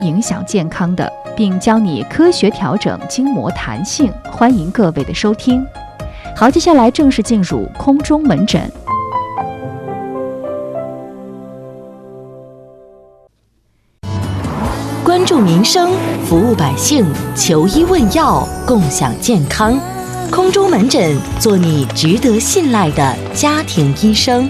影响健康的，并教你科学调整筋膜弹性。欢迎各位的收听。好，接下来正式进入空中门诊。 关注民生，服务百姓，求医问药，共享健康。空中门诊，做你值得信赖的家庭医生。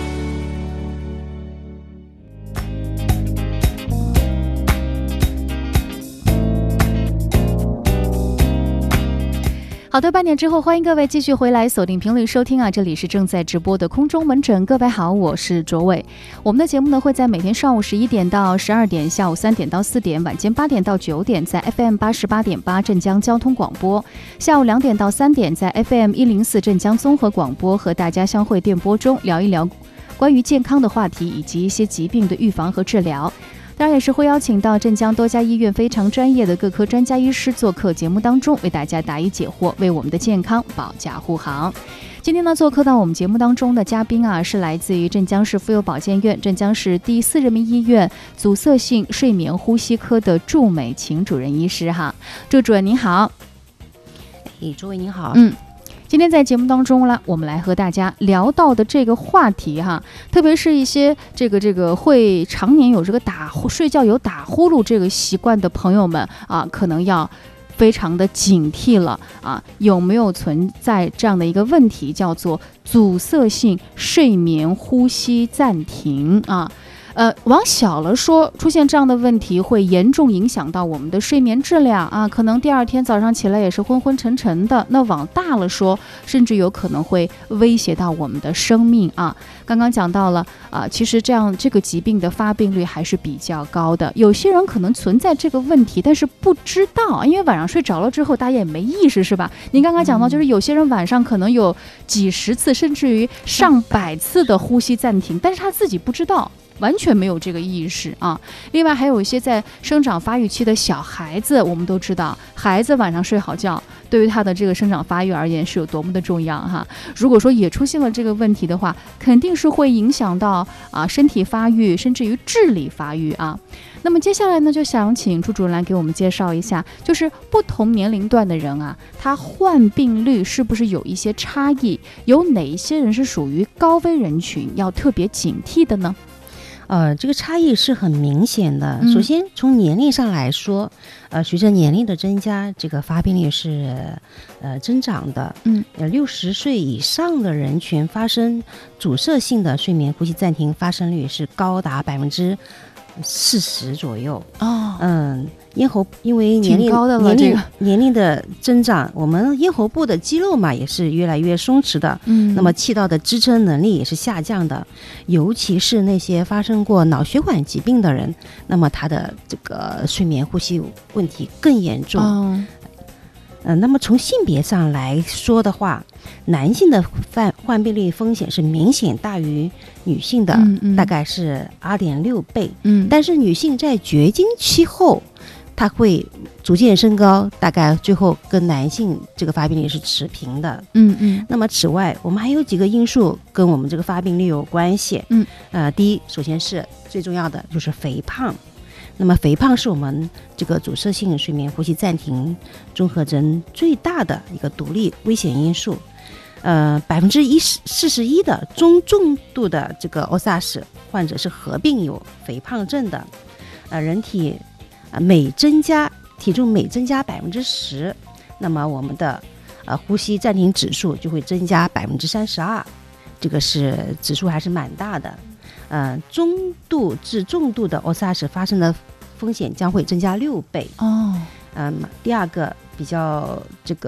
好的，半点之后，欢迎各位继续回来锁定频率收听啊！这里是正在直播的空中门诊，各位好，我是卓伟。我们的节目呢会在每天上午11点到12点，下午3点到4点，晚间8点到9点，在 FM 88.8镇江交通广播；下午2点到3点，在 FM 104镇江综合广播，和大家相会电波中聊一聊关于健康的话题以及一些疾病的预防和治疗。当然也是会邀请到镇江多家医院非常专业的各科专家医师做客节目当中，为大家答疑解惑，为我们的健康保驾护航。今天呢，做客到我们节目当中的嘉宾啊，是来自于镇江市妇幼保健院、镇江市第4人民医院阻塞性睡眠呼吸科的祝美琴主任医师哈。祝主任您好。 诸位您好。 今天在节目当中呢，我们来和大家聊到的这个话题哈，特别是一些这个会常年有这个睡觉有打呼噜这个习惯的朋友们啊，可能要非常的警惕了啊，有没有存在这样的一个问题，叫做阻塞性睡眠呼吸暂停啊？往小了说，出现这样的问题会严重影响到我们的睡眠质量啊，可能第二天早上起来也是昏昏沉沉的。那往大了说，甚至有可能会威胁到我们的生命啊。刚刚讲到了其实这个疾病的发病率还是比较高的。有些人可能存在这个问题，但是不知道，因为晚上睡着了之后，大家也没意识，是吧？您刚刚讲到，就是有些人晚上可能有几十次，甚至于上百次的呼吸暂停，但是他自己不知道。完全没有这个意识啊！另外还有一些在生长发育期的小孩子，我们都知道，孩子晚上睡好觉，对于他的这个生长发育而言是有多么的重要哈。如果说也出现了这个问题的话，肯定是会影响到身体发育，甚至于智力发育啊。那么接下来呢，就想请朱主任来给我们介绍一下，就是不同年龄段的人啊，他患病率是不是有一些差异？有哪一些人是属于高危人群，要特别警惕的呢？ 这个差异是很明显的。首先从年龄上来说，随着年龄的增加，这个发病率是增长的。60岁以上的人群发生阻塞性的睡眠呼吸暂停发生率是高达40%左右。咽喉因为年龄的增长，我们咽喉部的肌肉嘛也是越来越松弛的。那么气道的支撑能力也是下降的，尤其是那些发生过脑血管疾病的人，那么他的这个睡眠呼吸问题更严重。那么从性别上来说的话，男性的患病率风险是明显大于女性的，大概是2.6倍。但是女性在绝经期后，它会逐渐升高，大概最后跟男性这个发病率是持平的。那么此外，我们还有几个因素跟我们这个发病率有关系。第一，首先是最重要的就是肥胖。那么肥胖是我们这个阻塞性睡眠呼吸暂停综合征最大的一个独立危险因素。41%的中重度的这个 OSARS 患者是合并有肥胖症的。人体体重每增加10%，那么我们的呼吸暂停指数就会增加32%，这个是指数还是蛮大的。中度至重度的 OSARS 发生的风险将会增加6倍。第二个比较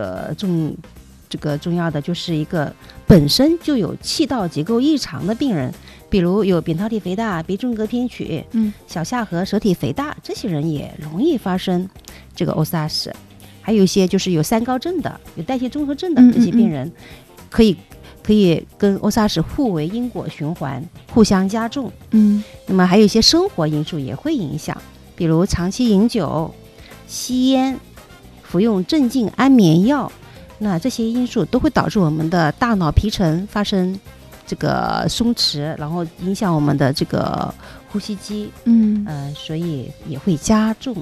重要的就是一个本身就有气道结构异常的病人，比如有扁桃体肥大、鼻中隔偏曲、小下颌舌体肥大，这些人也容易发生这个 OSARS。还有一些就是有三高症的、有代谢综合症的这些病人，可以跟 OSARS 互为因果循环，互相加重。那么还有一些生活因素也会影响，比如长期饮酒、吸烟、服用镇静安眠药，那这些因素都会导致我们的大脑皮层发生这个松弛，然后影响我们的这个呼吸机，所以也会加重